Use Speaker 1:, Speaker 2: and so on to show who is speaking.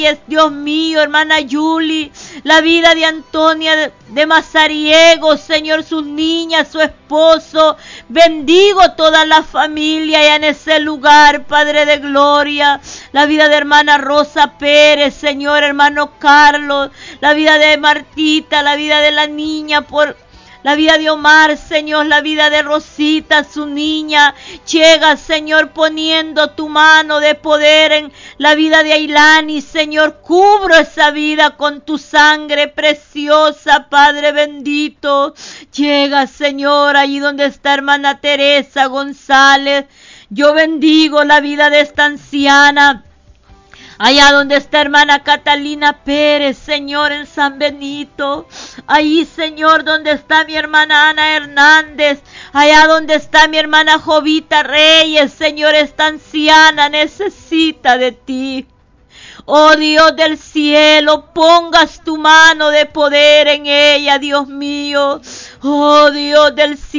Speaker 1: Dios mío, hermana Yuli, la vida de Antonia de Mazariego, Señor, sus niñas, su esposo. Bendigo toda la familia ya en ese lugar, Padre de gloria. La vida de hermana Rosa Pérez, Señor, hermano Carlos, la vida de Martita, la vida de la niña, por la vida de Omar, Señor, la vida de Rosita, su niña. Llega, Señor, poniendo tu mano de poder en la vida de Ailani, Señor. Cubro esa vida con tu sangre preciosa, Padre bendito. Llega, Señor, allí donde está hermana Teresa González. Yo bendigo la vida de esta anciana. Allá donde está hermana Catalina Pérez, Señor, en San Benito. Ahí, Señor, donde está mi hermana Ana Hernández. Allá donde está mi hermana Jovita Reyes, Señor, esta anciana necesita de ti. Oh Dios del cielo, pongas tu mano de poder en ella, Dios mío. Oh Dios del cielo.